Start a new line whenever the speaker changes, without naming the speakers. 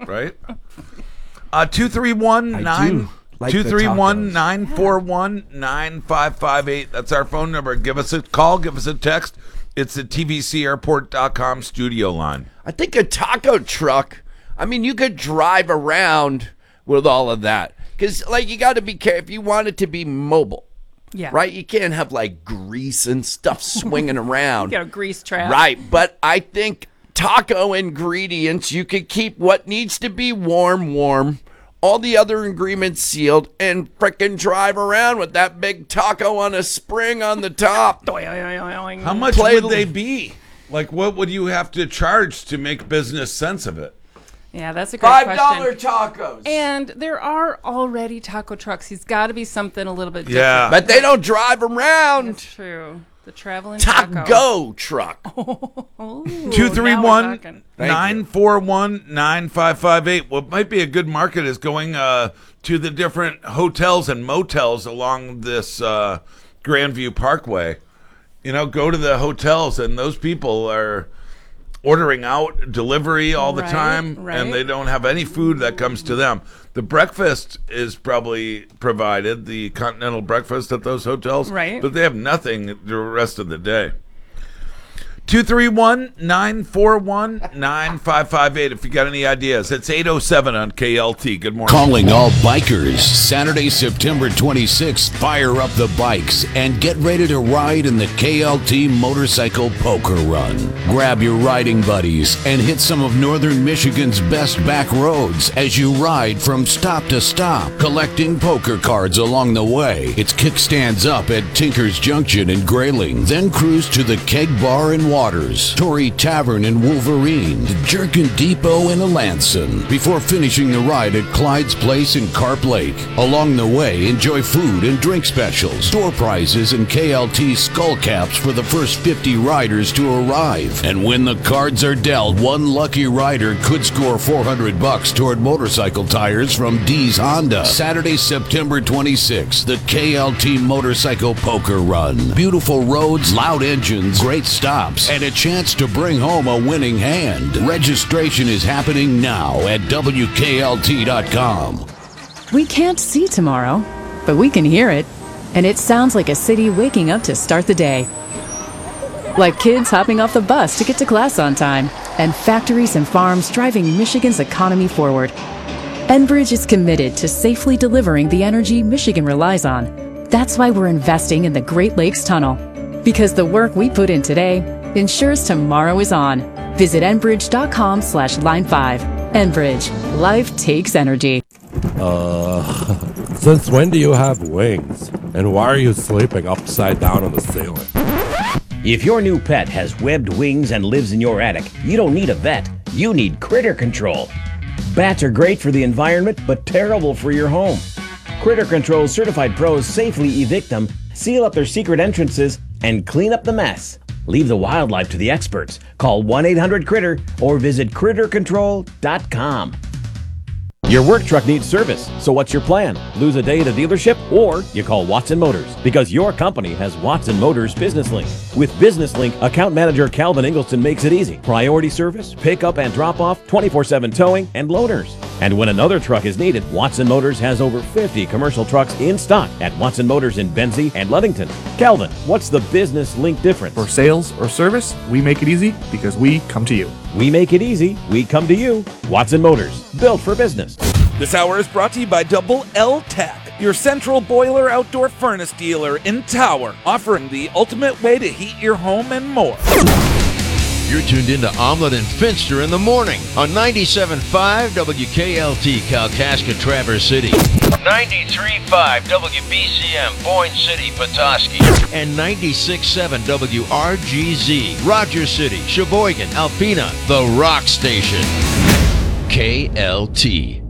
right? 231-941-9558. That's our phone number. Give us a call. Give us a text. It's the tvcairport.com studio line.
I think a taco truck, I mean, you could drive around with all of that. Because, like, you got to be careful if you want it to be mobile.
Yeah.
Right? You can't have, like, grease and stuff swinging around.
You got a grease trap.
Right. But I think taco ingredients, you could keep what needs to be warm, all the other ingredients sealed, and frickin' drive around with that big taco on a spring on the top.
How much would they be? Like, what would you have to charge to make business sense of it?
Yeah, that's a great question.
$5 tacos.
And there are already taco trucks. He's got to be something a little bit different.
Yeah.
But they don't drive around.
That's true. The traveling
Taco truck.
231-941-9558. What might be a good market is going to the different hotels and motels along this Grandview Parkway. You know, go to the hotels, and those people are ordering out delivery all the time, and they don't have any food that comes to them. The breakfast is probably provided, the continental breakfast at those hotels, but they have nothing the rest of the day. 231-941-9558 if you got any ideas. It's 8:07 on KLT. Good morning.
Calling all bikers. Saturday, September 26th, fire up the bikes and get ready to ride in the KLT Motorcycle Poker Run. Grab your riding buddies and hit some of Northern Michigan's best back roads as you ride from stop to stop, collecting poker cards along the way. It's kickstands up at Tinker's Junction in Grayling, then cruise to the Keg Bar in Waters, Torrey Tavern in Wolverine, Jerkin Depot in Alanson, before finishing the ride at Clyde's Place in Carp Lake. Along the way, enjoy food and drink specials, door prizes, and KLT skull caps for the first 50 riders to arrive. And when the cards are dealt, one lucky rider could score $400 toward motorcycle tires from D's Honda. Saturday, September 26th, the KLT Motorcycle Poker Run. Beautiful roads, loud engines, great stops, and a chance to bring home a winning hand. Registration is happening now at WKLT.com.
We can't see tomorrow, but we can hear it. And it sounds like a city waking up to start the day. Like kids hopping off the bus to get to class on time, and factories and farms driving Michigan's economy forward. Enbridge is committed to safely delivering the energy Michigan relies on. That's why we're investing in the Great Lakes Tunnel. Because the work we put in today ensures tomorrow is on. Visit Enbridge.com/line5. Enbridge. Life takes energy.
Since when do you have wings? And why are you sleeping upside down on the ceiling?
If your new pet has webbed wings and lives in your attic, you don't need a vet. You need Critter Control. Bats are great for the environment, but terrible for your home. Critter Control certified pros safely evict them, seal up their secret entrances, and clean up the mess. Leave the wildlife to the experts. Call 1-800-CRITTER or visit crittercontrol.com. Your work truck needs service, so what's your plan? Lose a day at a dealership, or you call Watson Motors, because your company has Watson Motors Business Link. With Business Link, account manager Calvin Ingleson makes it easy. Priority service, pickup and drop-off, 24/7 towing, and loaners. And when another truck is needed, Watson Motors has over 50 commercial trucks in stock at Watson Motors in Benzie and Ludington. Calvin, what's the Business Link difference?
For sales or service, we make it easy because we come to you.
We make it easy. We come to you. Watson Motors, built for business.
This hour is brought to you by Double L Tech, your central boiler outdoor furnace dealer in Tower, offering the ultimate way to heat your home and more.
You're tuned into Omelet and Finster in the morning on 97.5 WKLT, Kalkaska, Traverse City. 93.5 WBCM, Boyne City, Petoskey. And 96.7 WRGZ, Rogers City, Sheboygan, Alpena, the Rock Station. KLT.